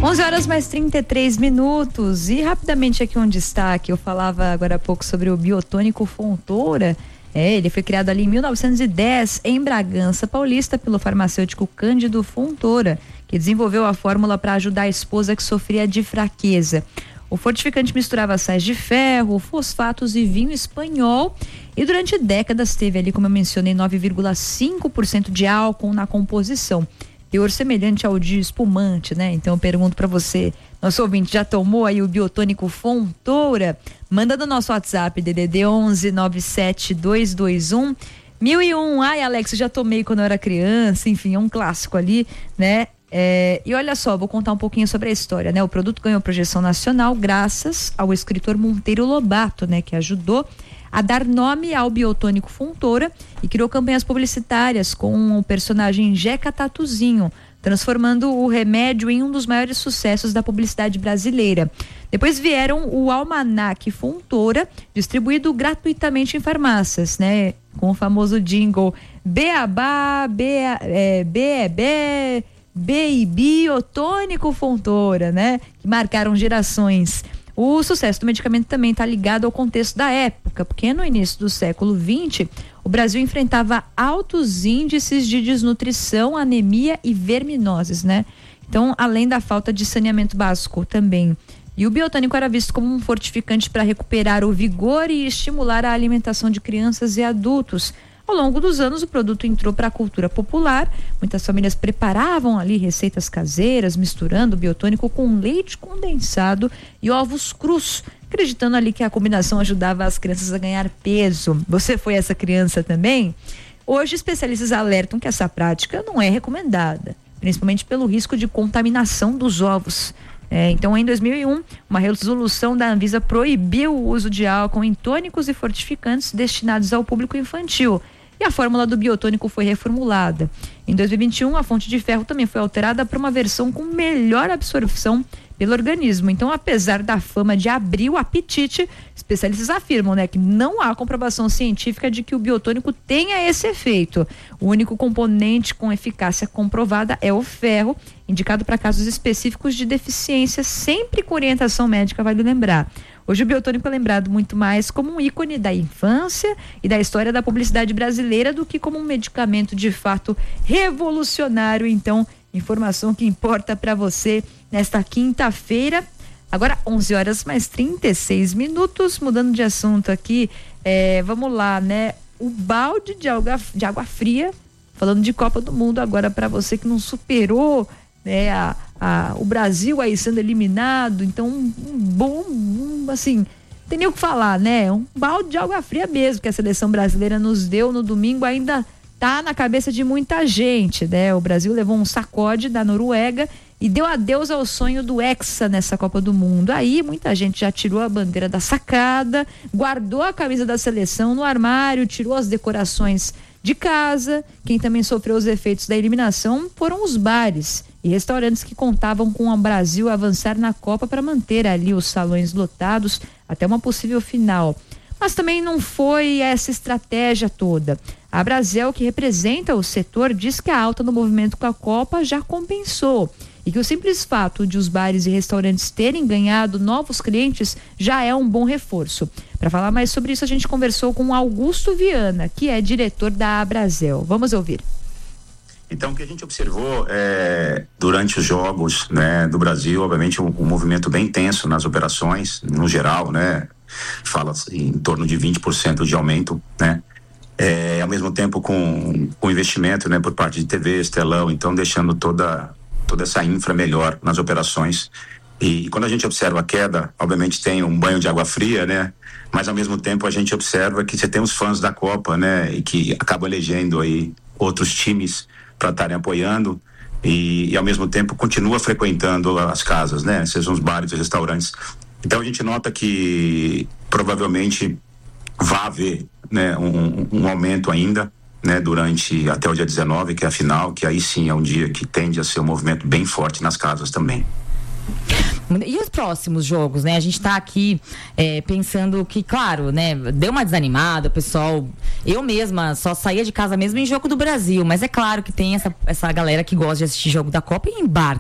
11h mais 33 minutos e rapidamente aqui um destaque, eu falava agora há pouco sobre o biotônico Fontoura. Ele foi criado ali em 1910 em Bragança Paulista pelo farmacêutico Cândido Fontoura, que desenvolveu a fórmula para ajudar a esposa que sofria de fraqueza. O fortificante misturava sais de ferro, fosfatos e vinho espanhol e durante décadas teve ali, como eu mencionei, 9,5% de álcool na composição. Teor semelhante ao de espumante, né? Então eu pergunto para você, nosso ouvinte, já tomou aí o biotônico Fontoura? Manda no nosso WhatsApp, DDD 11 97 221 1001. Ai, Alex, eu já tomei quando eu era criança, enfim, é um clássico ali, né? E olha só, vou contar um pouquinho sobre a história, né? O produto ganhou projeção nacional graças ao escritor Monteiro Lobato, né? Que ajudou a dar nome ao biotônico Fontoura e criou campanhas publicitárias com o personagem Jeca Tatuzinho, transformando o remédio em um dos maiores sucessos da publicidade brasileira. Depois vieram o Almanac Fontoura, distribuído gratuitamente em farmácias, né? Com o famoso jingle Beabá, B biotônico Fontoura, né? Que marcaram gerações. O sucesso do medicamento também está ligado ao contexto da época, porque no início do século XX, o Brasil enfrentava altos índices de desnutrição, anemia e verminoses, né? Então, além da falta de saneamento básico também. E o biotônico era visto como um fortificante para recuperar o vigor e estimular a alimentação de crianças e adultos. Ao longo dos anos, o produto entrou para a cultura popular. Muitas famílias preparavam ali receitas caseiras, misturando o biotônico com leite condensado e ovos crus, acreditando ali que a combinação ajudava as crianças a ganhar peso. Você foi essa criança também? Hoje, especialistas alertam que essa prática não é recomendada, principalmente pelo risco de contaminação dos ovos. Então, em 2001, uma resolução da Anvisa proibiu o uso de álcool em tônicos e fortificantes destinados ao público infantil. E a fórmula do biotônico foi reformulada. Em 2021, a fonte de ferro também foi alterada para uma versão com melhor absorção pelo organismo. Então, apesar da fama de abrir o apetite, especialistas afirmam, né, que não há comprovação científica de que o biotônico tenha esse efeito. O único componente com eficácia comprovada é o ferro, indicado para casos específicos de deficiência, sempre com orientação médica, vale lembrar. Hoje o biotônico é lembrado muito mais como um ícone da infância e da história da publicidade brasileira do que como um medicamento de fato revolucionário. Então, informação que importa para você nesta quinta-feira. Agora 11h mais 36 minutos, mudando de assunto aqui, vamos lá, né? O balde de água fria, falando de Copa do Mundo agora para você que não superou, né, o Brasil aí sendo eliminado, então um bom, assim, tem nem o que falar, né? Um balde de água fria mesmo que a seleção brasileira nos deu no domingo, ainda tá na cabeça de muita gente, né? O Brasil levou um sacode da Noruega e deu adeus ao sonho do Hexa nessa Copa do Mundo. Aí muita gente já tirou a bandeira da sacada, guardou a camisa da seleção no armário, tirou as decorações de casa. Quem também sofreu os efeitos da eliminação foram os bares e restaurantes que contavam com o Brasil avançar na Copa para manter ali os salões lotados até uma possível final. Mas também não foi essa estratégia toda. A Brasel, que representa o setor, diz que a alta no movimento com a Copa já compensou e que o simples fato de os bares e restaurantes terem ganhado novos clientes já é um bom reforço. Para falar mais sobre isso, a gente conversou com Augusto Viana, que é diretor da Brasel. Vamos ouvir. Então, o que a gente observou durante os jogos, né, do Brasil, obviamente um movimento bem intenso nas operações, no geral, né, fala em torno de 20% de aumento, né, ao mesmo tempo com investimento, né, por parte de TV, telão, então deixando toda essa infra melhor nas operações. E quando a gente observa a queda, obviamente tem um banho de água fria, né, mas ao mesmo tempo a gente observa que você tem os fãs da Copa, né, e que acabam elegendo aí outros times para estarem apoiando e ao mesmo tempo continua frequentando as casas, né? Sejam os bares e restaurantes. Então a gente nota que provavelmente vai haver, né, um aumento ainda, né, durante até o dia 19, que é a final, que aí sim é um dia que tende a ser um movimento bem forte nas casas também. E os próximos jogos, né? A gente tá aqui pensando que, claro, né? Deu uma desanimada, o pessoal... Eu mesma só saía de casa mesmo em jogo do Brasil, mas é claro que tem essa galera que gosta de assistir jogo da Copa e em bar